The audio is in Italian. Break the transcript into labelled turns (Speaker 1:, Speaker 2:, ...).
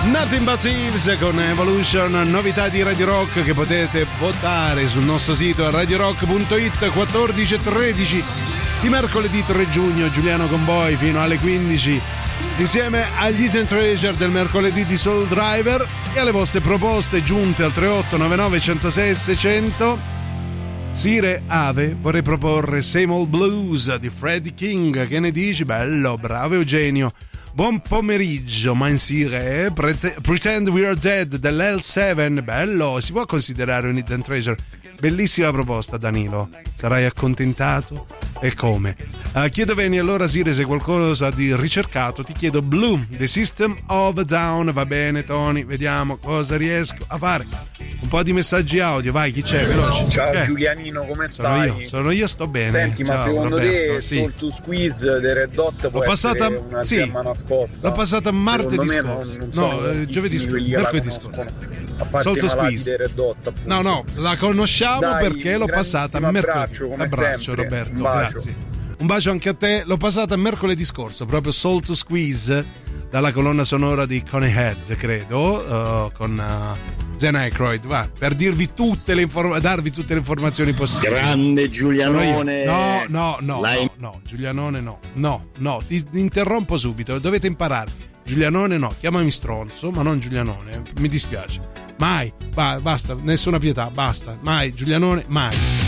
Speaker 1: Nothing But Thieves con Evolution, novità di Radio Rock che potete votare sul nostro sito radiorock.it. 14 e 13 di mercoledì 3 giugno, Giuliano con voi fino alle 15 insieme agli Hidden Treasure del mercoledì di Soul Driver e alle vostre proposte giunte al 3899 106 600. Sire Ave, vorrei proporre Same Old Blues di Freddie King. Che ne dici? Bello, bravo Eugenio. Buon pomeriggio, Mansire. Pretend We Are Dead dell'L7. Bello, si può considerare un Hidden Treasure. Bellissima proposta, Danilo. Sarai accontentato? E come? Chiedo Veni, allora Sire, se qualcosa di ricercato, ti chiedo Blue, The System of a Down. Va bene, Tony, vediamo cosa riesco a fare. Un po' di messaggi audio, vai, chi c'è? Veloce.
Speaker 2: Ciao Giulianino, come stai?
Speaker 1: Sono io, sto bene.
Speaker 2: Senti,
Speaker 1: ciao,
Speaker 2: ma secondo
Speaker 1: Roberto,
Speaker 2: te
Speaker 1: sì.
Speaker 2: Soul to Squeeze dei Red Hot può essere una gemma nascosta?
Speaker 1: L'ho passata martedì scorso. Giovedì scorso, mercoledì scorso.
Speaker 2: A parte
Speaker 1: Soul to Squeeze
Speaker 2: dei Red Hot, appunto.
Speaker 1: No, la conosciamo. Dai, perché l'ho passata mercoledì. Abbraccio Roberto, grazie. Un bacio anche a te. L'ho passata mercoledì scorso, proprio Soul to Squeeze, dalla colonna sonora di Coney Head, credo, con Zen Aykroyd, va, per dirvi tutte le darvi tutte le informazioni possibili.
Speaker 3: Grande Giulianone.
Speaker 1: No, Giulianone no, ti interrompo subito, dovete imparare. Giulianone no, chiamami stronzo, ma non Giulianone, mi dispiace. Mai, basta, nessuna pietà, basta, mai, Giulianone, mai.